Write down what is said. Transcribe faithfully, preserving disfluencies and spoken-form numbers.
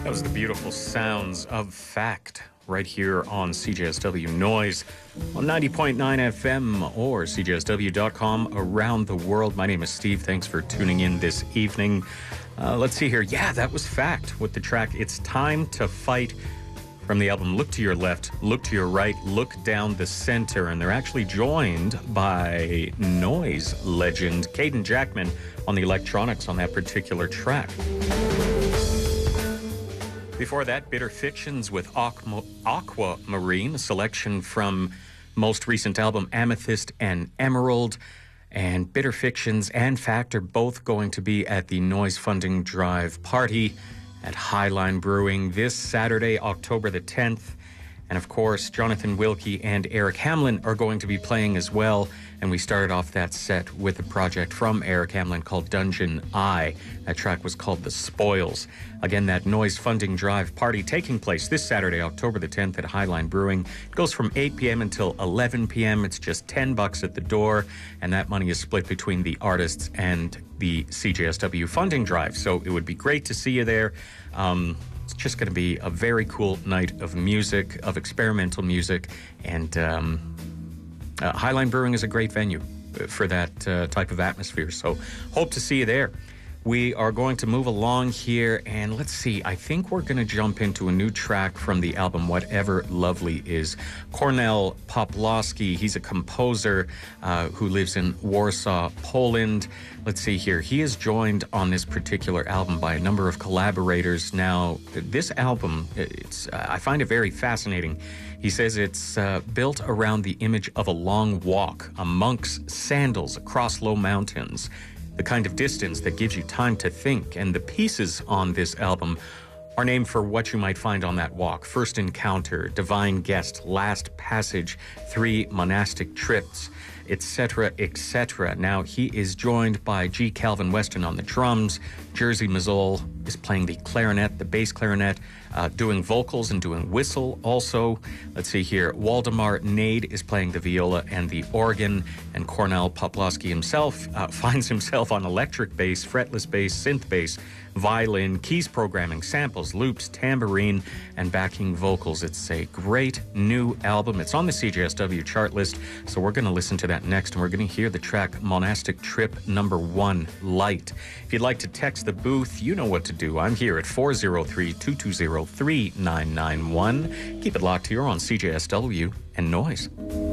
That was the beautiful sounds of Fact right here on C J S W Noise on ninety point nine F M or C J S W dot com around the world. My name is Steve. Thanks for tuning in this evening. Uh, let's see here. Yeah, that was Fact with the track It's Time to Fight from the album Look to Your Left, Look to Your Right, Look Down the Center. And they're actually joined by Noise legend Caden Jackman on the electronics on that particular track. Before that, Bitter Fictions with Aqua, Aquamarine, a selection from most recent album Amethyst and Emerald. And Bitter Fictions and Fact are both going to be at the Noise Funding Drive party at Highline Brewing this Saturday, October the tenth. And of course, Jonathan Wilkie and Eric Hamlin are going to be playing as well. And we started off that set with a project from Eric Hamlin called Dungeon Eye. That track was called The Spoils. Again, that Noise Funding Drive party taking place this Saturday, October the tenth at Highline Brewing. It goes from eight p.m. until eleven p.m. It's just ten bucks at the door. And that money is split between the artists and the C J S W Funding Drive. So it would be great to see you there. Um, It's just going to be a very cool night of music, of experimental music, and um, uh, Highline Brewing is a great venue for that uh, type of atmosphere. So hope to see you there. We are going to move along here, and let's see, I think we're going to jump into a new track from the album Whatever Lovely Is. Kornel Poplawski, he's a composer uh, who lives in Warsaw, Poland. Let's see here, he is joined on this particular album by a number of collaborators. Now, this album, it's uh, I find it very fascinating. He says it's uh, built around the image of a long walk, a monk's sandals across low mountains, the kind of distance that gives you time to think. And the pieces on this album are named for what you might find on that walk. First Encounter, Divine Guest, Last Passage, Three Monastic Trips, et cetera, et cetera. Now, he is joined by G. Calvin Weston on the drums. Jerzy Mazol is playing the clarinet, the bass clarinet, uh, doing vocals and doing whistle also. Let's see here. Waldemar Nade is playing the viola and the organ, and Kornel Poplawski himself uh, finds himself on electric bass, fretless bass, synth bass, violin, keys programming, samples, loops, tambourine, and backing vocals. It's a great new album. It's on the C J S W chart list, so we're going to listen to that next, and we're going to hear the track Monastic Trip number one, Light. If you'd like to text the booth, you know what to do. I'm here at four oh three, two two zero, three nine nine one. Keep it locked here on C J S W and Noise.